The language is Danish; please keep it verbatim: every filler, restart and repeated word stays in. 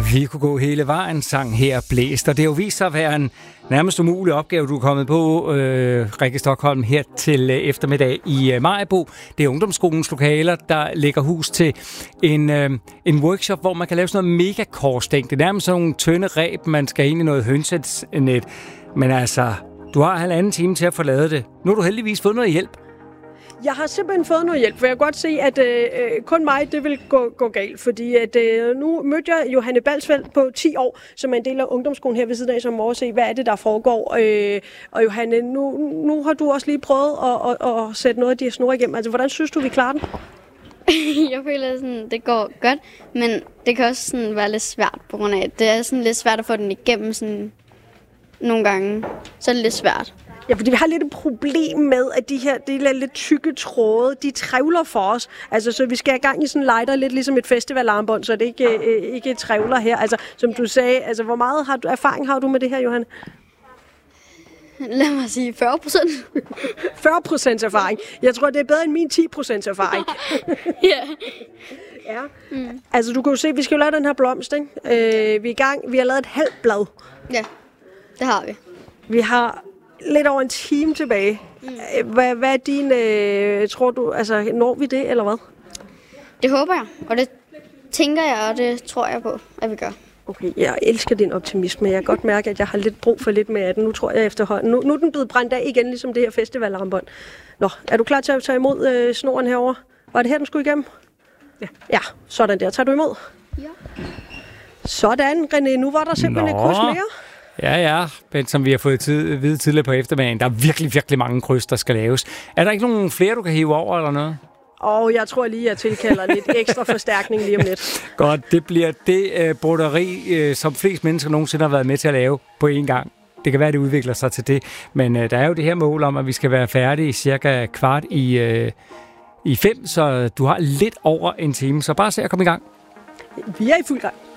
Vi kunne gå hele vejen, sang her blæst, og det har jo vist sig at være en nærmest umulig opgave, du er kommet på, øh, Rikke Stokholm, her til øh, eftermiddag i øh, Maribo. Det er ungdomsskolens lokaler, der lægger hus til en, øh, en workshop, hvor man kan lave sådan noget megakorsstæng. Det er nærmest sådan nogle tynde reb, man skal ind i noget hønsenet. Men altså, du har halvanden time til at få lavet det. Nu har du heldigvis fået noget hjælp. Jeg har simpelthen fået noget hjælp, for jeg kan godt se, at øh, kun mig, det vil gå, gå galt. Fordi at, øh, nu mødte jeg Johanne Balsfeldt på ti år, som er en del af ungdomsskolen her ved siden af, som må se, hvad er det, der foregår. Øh, og Johanne, nu, nu har du også lige prøvet at, at, at sætte noget af de her snore igennem. Altså, hvordan synes du, vi klarer den? Jeg føler, sådan, det går godt, men det kan også sådan, være lidt svært på grund af, at det er sådan lidt svært at få den igennem sådan, nogle gange. Så er det lidt svært. Ja, fordi vi har lidt et problem med, at de her de her lidt tykke tråde, de trævler for os. Altså, så vi skal have gang i sådan en lighter, lidt ligesom et festivalarmbånd, så det ikke, øh, ikke trævler her. Altså, som du sagde, altså, hvor meget har du, erfaring har du med det her, Johanne? Lad mig sige fyrre procent. fyrre procent erfaring. Jeg tror, det er bedre end min ti procent erfaring. Ja. Ja. Mm. Altså, du kan jo se, vi skal jo lave den her blomst, ikke? Øh, vi er i gang. Vi har lavet et halvt blad. Ja, det har vi. Vi har lidt over en time tilbage. Mm. Hvad, hvad er din, øh, tror du, altså når vi det, eller hvad? Det håber jeg, og det tænker jeg, og det tror jeg på, at vi gør. Okay, jeg elsker din optimisme. Jeg kan godt mærke, at jeg har lidt brug for lidt mere af den. Nu tror jeg efterhånden. Nu, nu er den blevet brændt af igen, ligesom det her festivalarmbånd. Nå, er du klar til at tage imod øh, snoren herover? Var det her, den skulle igennem? Ja. Ja, sådan der. Tager du imod? Ja. Sådan, René. Nu var der simpelthen Nå. et kryds mere. Ja, ja, men som vi har fået tid, vide tidligere på eftermiddagen, der er virkelig, virkelig mange kryds, der skal laves. Er der ikke nogen flere, du kan hive over eller noget? Og jeg tror lige, jeg tilkalder lidt ekstra forstærkning lige om lidt. Godt, det bliver det øh, broderi, øh, som flest mennesker nogensinde har været med til at lave på én gang. Det kan være, at det udvikler sig til det. Men øh, der er jo det her mål om, at vi skal være færdige cirka kvart i, øh, i fem, så du har lidt over en time. Så bare se at komme i gang. Vi er i fuld gang.